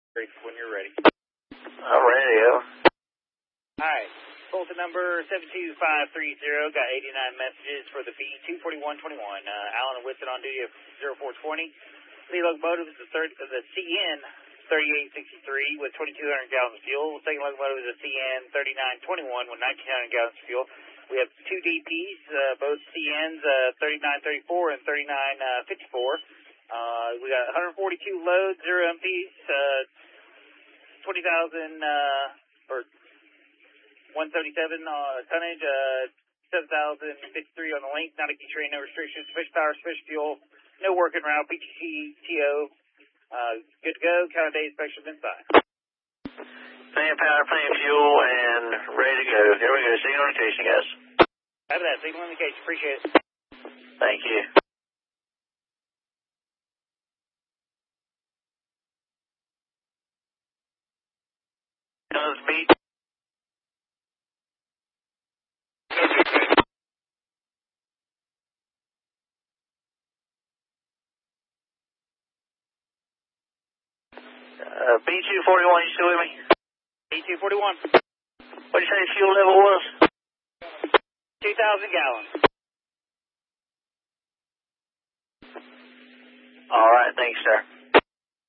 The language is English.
When you're ready. I'm ready, yo. Alright. Fulton number 72530, got 89 messages for the B24121. Allen and Whitson on duty of 0420. Lead locomotive is the CN 3863 with 2,200 gallons of fuel. The second locomotive is the CN 3921 with 1,900 gallons of fuel. We have two DPs, both CNs 3934 and 3954. We got 142 loads, 0 MPs, 20,000 or 177 tonnage, 7,053 on the length, not a key train, no restrictions, sufficient power, sufficient fuel, no working route, PTC, TO, good to go, count of day inspection inside. Plenty of power, plenty of fuel, and ready to go. Here we go, signal indication, guys. Have that, signal indication, appreciate it. Thank you. Beat. B241, you still with me? B241. What'd you say the fuel level was? 2,000 gallons. All right, thanks, sir.